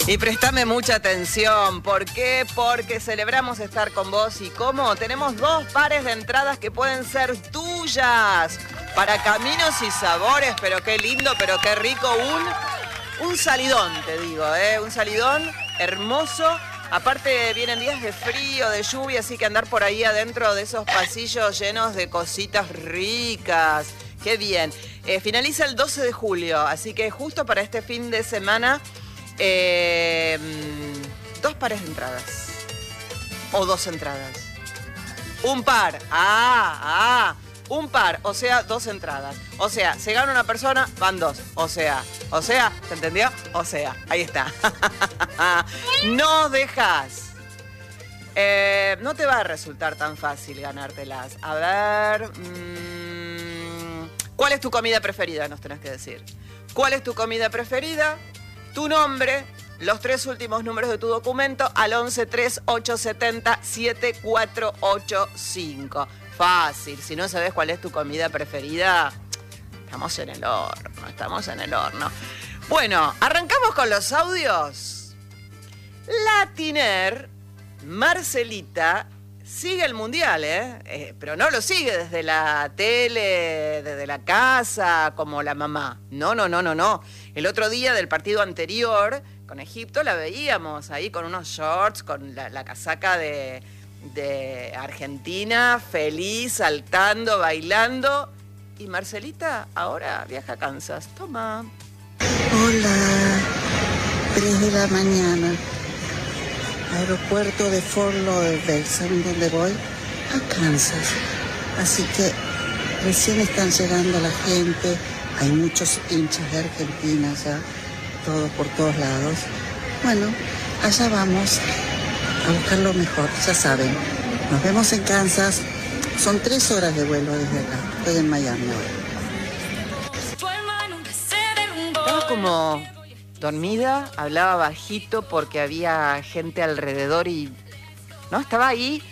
Y préstame mucha atención. ¿Por qué? Porque celebramos estar con vos. ¿Y cómo? Tenemos 2 pares de entradas que pueden ser tuyas para Caminos y Sabores. Pero qué lindo, pero qué rico. Un salidón, te digo, un salidón hermoso. Aparte vienen días de frío, de lluvia, así que andar por ahí adentro de esos pasillos llenos de cositas ricas. Qué bien. Finaliza el 12 de julio, así que justo para este fin de semana, 2 pares de entradas. O 2 entradas. Un par. Un par, o sea, 2 entradas. O sea, se gana una persona, van 2. O sea, ¿se entendió? O sea, ahí está. No dejas. No te va a resultar tan fácil ganártelas. A ver. ¿Cuál es tu comida preferida? Nos tenés que decir. ¿Cuál es tu comida preferida? Tu nombre, los 3 últimos números de tu documento al 11 3870 7485. Fácil, si no sabes cuál es tu comida preferida, estamos en el horno. Bueno, arrancamos con los audios. La Tiner, Marcelita, sigue el mundial, pero no lo sigue desde la tele, desde la casa, como la mamá. No. El otro día del partido anterior, con Egipto, la veíamos ahí con unos shorts, con la casaca de Argentina, feliz, saltando, bailando. Y Marcelita ahora viaja a Kansas. Toma. Hola, 3 de la mañana. Aeropuerto de Fort Lauderdale, ¿saben dónde voy? A Kansas. Así que recién están llegando la gente. Hay muchos hinchas de Argentina ya, todos por todos lados. Bueno, allá vamos a buscar lo mejor, ya saben. Nos vemos en Kansas. Son 3 horas de vuelo desde acá. Estoy en Miami ahora. Estaba como dormida, hablaba bajito porque había gente alrededor y no estaba ahí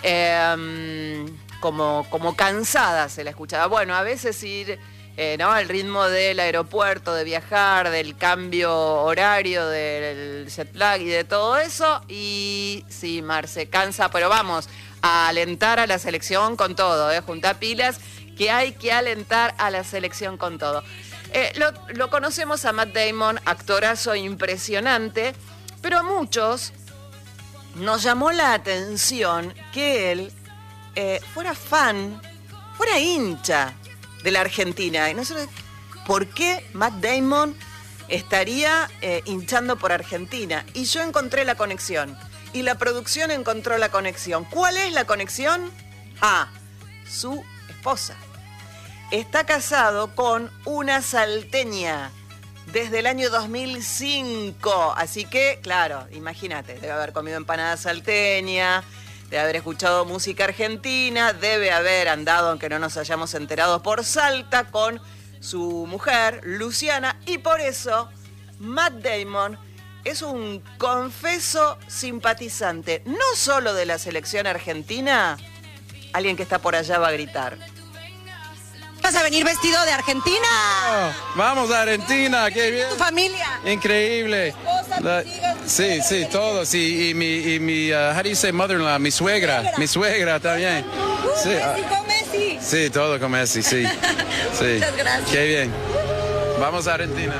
como cansada, se la escuchaba. Bueno, a veces ir al ritmo del aeropuerto, de viajar, del cambio horario, del jet lag y de todo eso. Y sí, Marce, cansa, pero vamos a alentar a la selección con todo, juntar pilas, que hay que alentar a la selección con todo. Lo conocemos a Matt Damon, actorazo impresionante, pero a muchos nos llamó la atención que él fuera fan, fuera hincha de la Argentina. Y nosotros, ¿por qué Matt Damon estaría hinchando por Argentina? Y yo encontré la conexión, y la producción encontró la conexión. ¿Cuál es la conexión? Su esposa. Está casado con una salteña desde el año 2005. Así que, claro, imagínate, debe haber comido empanada salteña, debe haber escuchado música argentina, debe haber andado, aunque no nos hayamos enterado, por Salta con su mujer, Luciana. Y por eso, Matt Damon es un confeso simpatizante, no solo de la selección argentina. Alguien que está por allá va a gritar. ¿Vas a venir vestido de Argentina? Oh, vamos a Argentina, qué bien. ¿Tu familia? Increíble. Sí, todos. Y mi how do you say mother-in-law? Mi suegra también. Sí, Messi con Messi. Sí, todo con Messi, sí. Muchas gracias. Qué bien. Vamos a Argentina.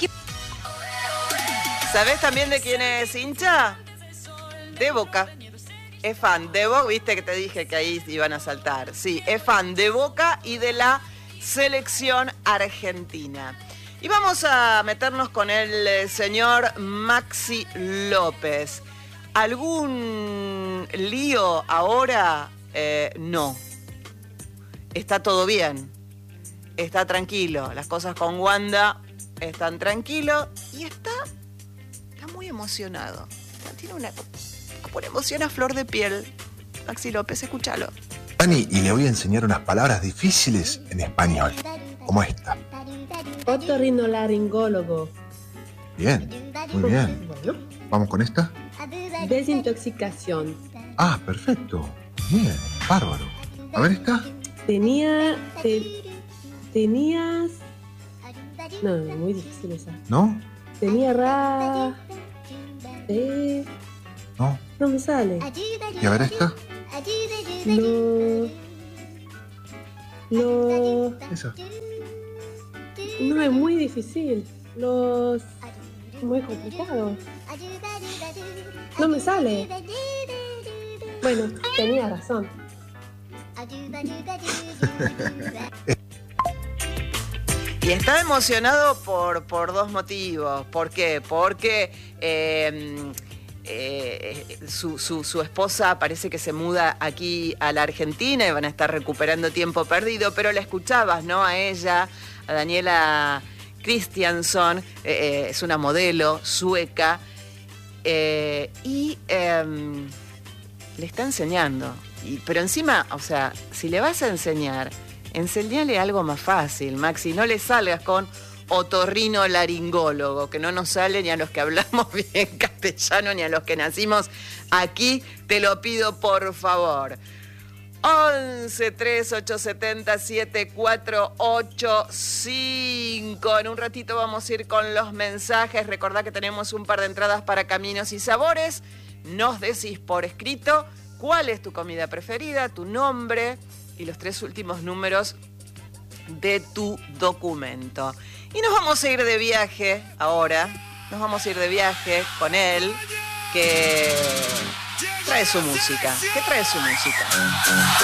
¿Sabés también de quién es hincha? De Boca. Es fan de Boca, viste que te dije que ahí iban a saltar. Sí, es fan de Boca y de la selección argentina. Y vamos a meternos con el señor Maxi López. ¿Algún lío ahora? No. Está todo bien. Está tranquilo. Las cosas con Wanda están tranquilos. Y está muy emocionado. Tiene una emoción a flor de piel. Maxi López, escúchalo. Dani, y le voy a enseñar unas palabras difíciles en español, como esta. Otorrinolaringólogo. Bien, muy bien. Bueno. ¿Vamos con esta? Desintoxicación. Ah, perfecto. Bien, bárbaro. A ver esta. Tenías... No, muy difícil esa. ¿No? Tenía ¿No? No me sale. ¿Y a ver esta? Esa. No, es muy difícil. Muy complicado. No me sale. Bueno, tenía razón. Y está emocionado por dos motivos. ¿Por qué? Porque su esposa parece que se muda aquí a la Argentina y van a estar recuperando tiempo perdido, pero la escuchabas, ¿no? A ella, a Daniela Christianson, es una modelo sueca, y le está enseñando. Pero encima, o sea, si le vas a enseñar, enseñale algo más fácil, Maxi. No le salgas con otorrinolaringólogo, que no nos sale ni a los que hablamos bien castellano, ni a los que nacimos aquí. Te lo pido, por favor. 11 3870 7485. En un ratito vamos a ir con los mensajes. Recordá que tenemos un par de entradas para Caminos y Sabores. Nos decís por escrito cuál es tu comida preferida, tu nombre y los 3 últimos números de tu documento. Y nos vamos a ir de viaje ahora. Nos vamos a ir de viaje con él, que trae su música.